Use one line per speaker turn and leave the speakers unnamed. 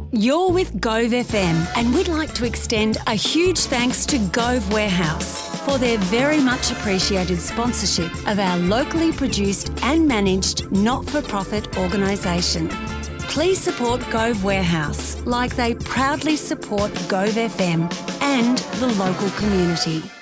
You're with Gove FM, and we'd like to extend a huge thanks to Gove Warehouse for their very much appreciated sponsorship of our locally produced and managed not-for-profit organisation. Please support Gove Warehouse like they proudly support Gove FM and the local community.